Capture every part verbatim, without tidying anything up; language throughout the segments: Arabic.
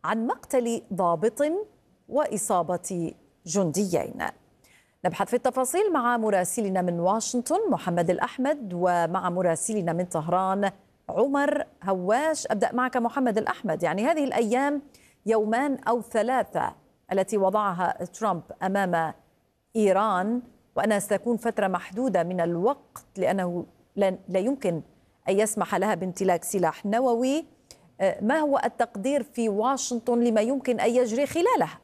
عن مقتل ضابط وإصابة جنديين. نبحث في التفاصيل مع مراسلنا من واشنطن محمد الأحمد ومع مراسلنا من طهران عمر هواش. أبدأ معك محمد الأحمد، يعني هذه الأيام يومان أو ثلاثة التي وضعها ترامب أمام إيران، وأنها ستكون فترة محدودة من الوقت لأنه لا يمكن أن يسمح لها بامتلاك سلاح نووي. ما هو التقدير في واشنطن لما يمكن أن يجري خلالها؟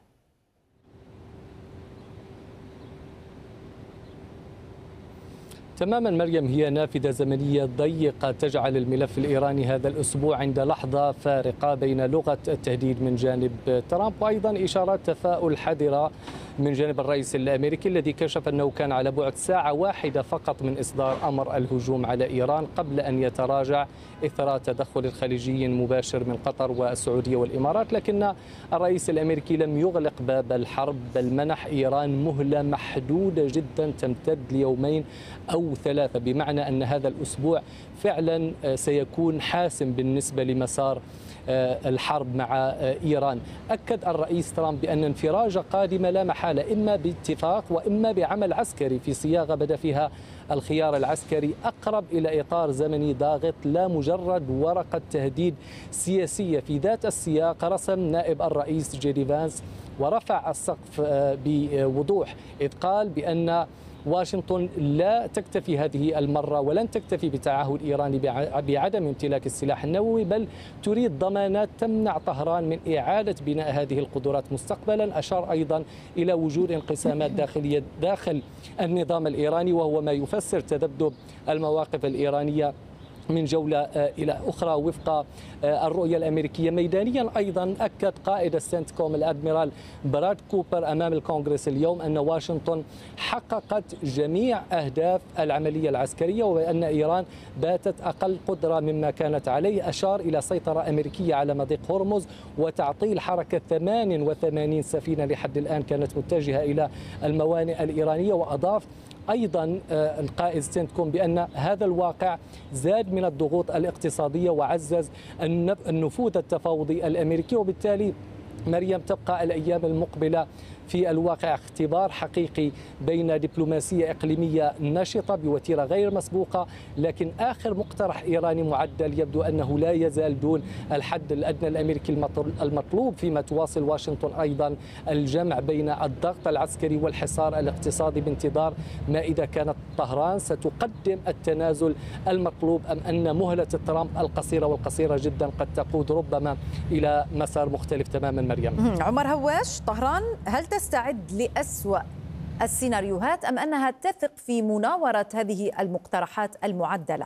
تماما مريم، هي نافذة زمنية ضيقة تجعل الملف الإيراني هذا الأسبوع عند لحظة فارقة بين لغة التهديد من جانب ترامب وأيضا إشارات تفاؤل حذرة من جانب الرئيس الأمريكي الذي كشف أنه كان على بعد ساعة واحدة فقط من إصدار أمر الهجوم على إيران قبل أن يتراجع إثر تدخل الخليجي مباشر من قطر والسعودية والإمارات. لكن الرئيس الأمريكي لم يغلق باب الحرب، بل منح إيران مهلة محدودة جدا تمتد ليومين أو ثلاثة، بمعنى أن هذا الأسبوع فعلا سيكون حاسم بالنسبة لمسار الحرب مع إيران. أكد الرئيس ترامب بأن انفراجة قادمة لا محالة، إما باتفاق وإما بعمل عسكري في صياغة بدأ فيها الخيار العسكري أقرب إلى إطار زمني ضاغط لا مجرد ورقة تهديد سياسية. في ذات السياق رسم نائب الرئيس جيدي فانس ورفع السقف بوضوح، إذ قال بأن واشنطن لا تكتفي هذه المرة ولن تكتفي بتعهد إيراني بعدم امتلاك السلاح النووي، بل تريد ضمانات تمنع طهران من إعادة بناء هذه القدرات مستقبلا. أشار أيضا إلى وجود انقسامات داخلية داخل النظام الإيراني، وهو ما يفسر تذبذب المواقف الإيرانية من جولة إلى أخرى وفق الرؤية الأمريكية. ميدانيا أيضا أكد قائد السنتكوم الأدميرال براد كوبر أمام الكونغرس اليوم أن واشنطن حققت جميع أهداف العملية العسكرية وأن إيران باتت أقل قدرة مما كانت عليه. أشار إلى سيطرة أمريكية على مضيق هرمز وتعطيل حركة ثمانية وثمانين سفينة لحد الآن كانت متجهة إلى الموانئ الإيرانية. وأضاف أيضا القائد سنتكوم بأن هذا الواقع زاد من الضغوط الاقتصادية وعزز النفوذ التفاوضي الأمريكي، وبالتالي مريم تبقى الأيام المقبلة في الواقع اختبار حقيقي بين دبلوماسية إقليمية نشطة بوتيرة غير مسبوقة، لكن آخر مقترح إيراني معدل يبدو أنه لا يزال دون الحد الأدنى الأمريكي المطلوب، فيما تواصل واشنطن أيضا الجمع بين الضغط العسكري والحصار الاقتصادي بانتظار ما إذا كانت طهران ستقدم التنازل المطلوب أم أن مهلة ترامب القصيرة والقصيرة جدا قد تقود ربما إلى مسار مختلف تماما. مريم. عمر هواش، طهران هل تستعد لأسوأ السيناريوهات أم أنها تثق في مناورة هذه المقترحات المعدلة؟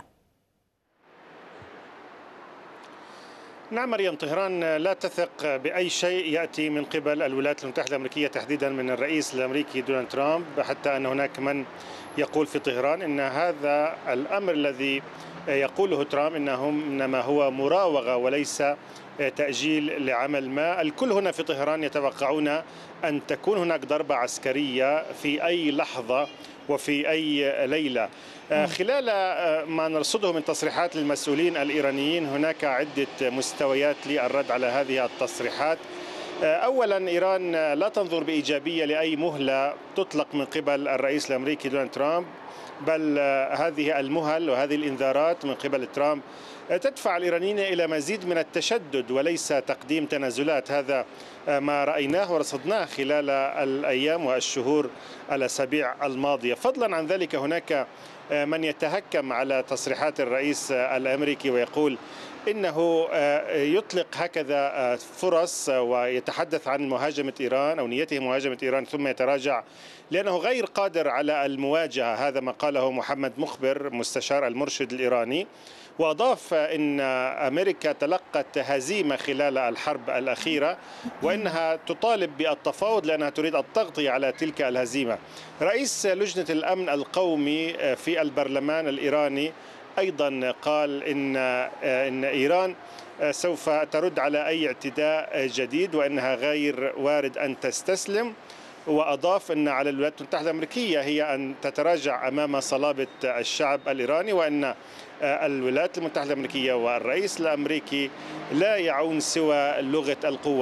نعم مريم، طهران لا تثق بأي شيء يأتي من قبل الولايات المتحدة الأمريكية، تحديدا من الرئيس الأمريكي دونالد ترامب، حتى أن هناك من يقول في طهران أن هذا الأمر الذي يقوله ترامب إنه إنما هو مراوغة وليس تأجيل لعمل ما. الكل هنا في طهران يتوقعون أن تكون هناك ضربة عسكرية في أي لحظة وفي أي ليلة. خلال ما نرصده من تصريحات للمسؤولين الإيرانيين هناك عدة مستويات للرد على هذه التصريحات. أولا، إيران لا تنظر بإيجابية لأي مهلة تطلق من قبل الرئيس الأمريكي دونالد ترامب، بل هذه المهل وهذه الإنذارات من قبل ترامب تدفع الإيرانيين إلى مزيد من التشدد وليس تقديم تنازلات. هذا ما رأيناه ورصدناه خلال الأيام والشهور الأسابيع الماضية. فضلا عن ذلك هناك من يتهكم على تصريحات الرئيس الأمريكي ويقول إنه يطلق هكذا فرص ويتحدث عن مهاجمة إيران أو نيته مهاجمة إيران ثم يتراجع لأنه غير قادر على المواجهة. هذا ما قاله محمد مخبر مستشار المرشد الإيراني. وأضاف أن أمريكا تلقت هزيمة خلال الحرب الأخيرة وأنها تطالب بالتفاوض لأنها تريد التغطية على تلك الهزيمة. رئيس لجنة الأمن القومي في البرلمان الإيراني أيضا قال إن إن إيران سوف ترد على أي اعتداء جديد وأنها غير وارد أن تستسلم. وأضاف أن على الولايات المتحدة الأمريكية هي أن تتراجع أمام صلابة الشعب الإيراني، وأن الولايات المتحدة الأمريكية والرئيس الأمريكي لا يعون سوى لغة القوة.